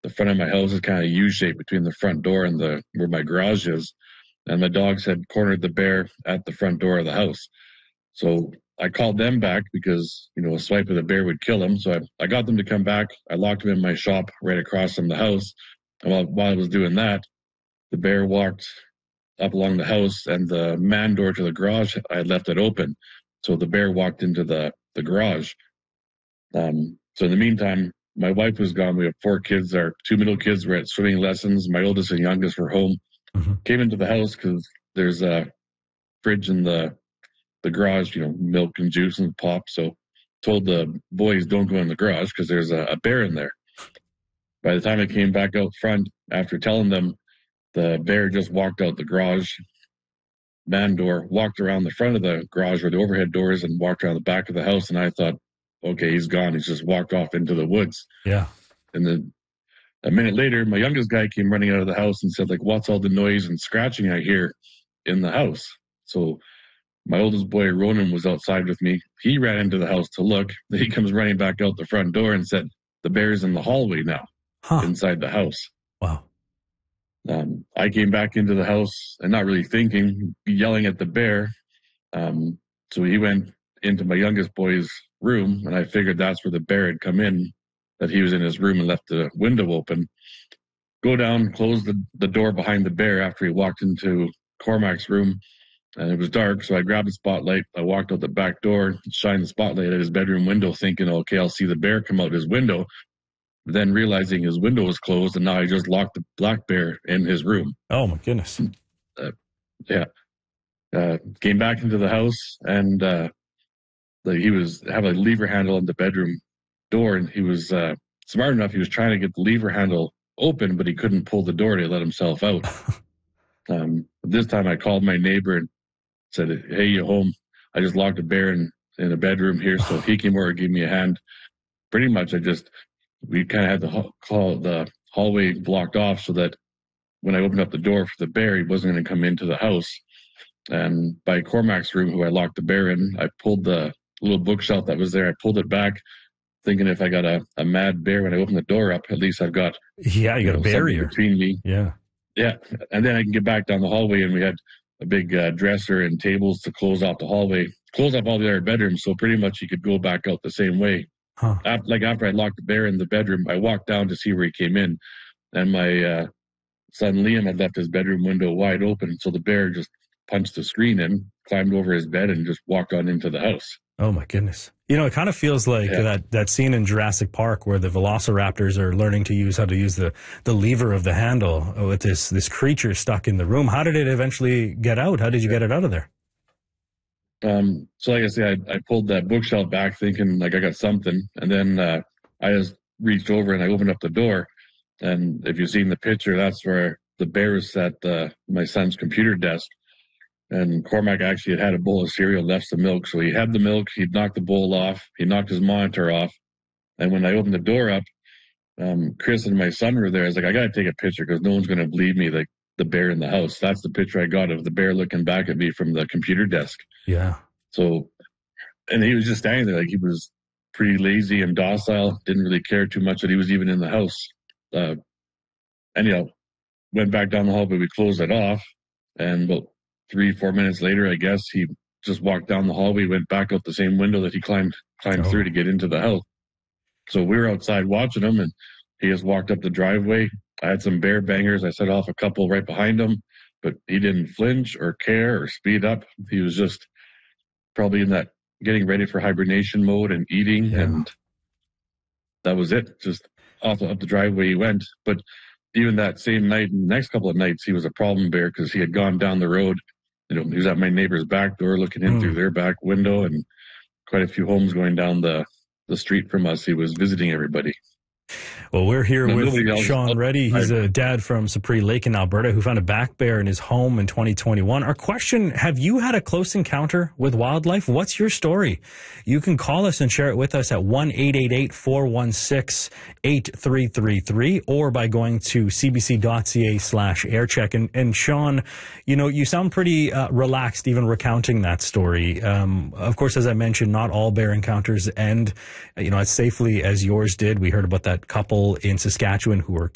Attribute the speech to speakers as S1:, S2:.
S1: the front of my house is kind of U-shaped between the front door and where my garage is. And the dogs had cornered the bear at the front door of the house. So I called them back because, a swipe of the bear would kill him. So I got them to come back. I locked them in my shop right across from the house. And while I was doing that, the bear walked up along the house, and the man door to the garage, I had left it open. So the bear walked into the garage. So in the meantime, my wife was gone. We have 4 kids. Our 2 middle kids were at swimming lessons. My oldest and youngest were home. Mm-hmm. Came into the house because there's a fridge in the garage, milk and juice and pop. So told the boys, don't go in the garage because there's a bear in there. By the time I came back out front, after telling them, the bear just walked out the garage, man door, walked around the front of the garage where the overhead door is, and walked around the back of the house. And I thought, okay, he's gone. He's just walked off into the woods.
S2: Yeah.
S1: And then a minute later, my youngest guy came running out of the house and said, what's all the noise and scratching I hear in the house? So my oldest boy, Ronan, was outside with me. He ran into the house to look. He comes running back out the front door and said, the bear's in the hallway now, inside the house.
S2: Wow.
S1: I came back into the house and not really thinking, yelling at the bear. So he went into my youngest boy's room, and I figured that's where the bear had come in, that he was in his room and left the window open. Go down, close the door behind the bear after he walked into Cormac's room, and it was dark, so I grabbed a spotlight. I walked out the back door, shined the spotlight at his bedroom window, thinking, okay, I'll see the bear come out his window. Then realizing his window was closed, and now I just locked the black bear in his room.
S2: Oh, my goodness.
S1: Yeah. Came back into the house, and he was having a lever handle on the bedroom door, and he was smart enough. He was trying to get the lever handle open, but he couldn't pull the door to let himself out. This time I called my neighbor and said, hey, you home? I just locked a bear in a bedroom here, so if he came over and gave me a hand. Pretty much we kind of had the hallway blocked off so that when I opened up the door for the bear, he wasn't going to come into the house. And by Cormac's room, who I locked the bear in, I pulled the little bookshelf that was there. I pulled it back, thinking if I got a mad bear when I open the door up, at least I've got
S2: you got a barrier
S1: between me.
S2: Yeah,
S1: and then I can get back down the hallway, and we had a big dresser and tables to close off the hallway, close off all the other bedrooms, so pretty much he could go back out the same way. After I locked the bear in the bedroom, I walked down to see where he came in, and my son Liam had left his bedroom window wide open, so the bear just punched the screen in, climbed over his bed, and just walked on into the house.
S2: Oh, my goodness. It kind of feels like that scene in Jurassic Park where the velociraptors are learning how to use the lever of the handle with this creature stuck in the room. How did it eventually get out? How did you get it out of there?
S1: So like I said, I pulled that bookshelf back thinking I got something. And then I just reached over and I opened up the door. And if you've seen the picture, that's where the bear was at my son's computer desk. And Cormac actually had a bowl of cereal, left some milk. So he had the milk, he'd knocked the bowl off, he knocked his monitor off. And when I opened the door up, Chris and my son were there. I was like, I got to take a picture because no one's going to believe me, the bear in the house. That's the picture I got of the bear looking back at me from the computer desk.
S2: Yeah.
S1: So, and he was just standing there he was pretty lazy and docile, didn't really care too much that he was even in the house. Anyhow, went back down the hall, but we closed it off. And about 3-4 minutes later, I guess, he just walked down the hallway, went back out the same window that he climbed through to get into the house. So we were outside watching him, and he just walked up the driveway. I had some bear bangers. I set off a couple right behind him, but he didn't flinch or care or speed up. He was just probably in that getting ready for hibernation mode and eating, and that was it. Just off up the driveway he went. But even that same night and the next couple of nights, he was a problem bear because he had gone down the road. He was at my neighbor's back door looking in through their back window, and quite a few homes going down the street from us. He was visiting everybody.
S2: Well, we're here with Sean Reddy. He's a dad from Superior Lake in Alberta who found a black bear in his home in 2021. Our question, have you had a close encounter with wildlife? What's your story? You can call us and share it with us at 1-888-416-8333 or by going to cbc.ca/aircheck. And Sean, you sound pretty relaxed even recounting that story. Of course, as I mentioned, not all bear encounters end, as safely as yours did. We heard about that couple in Saskatchewan who were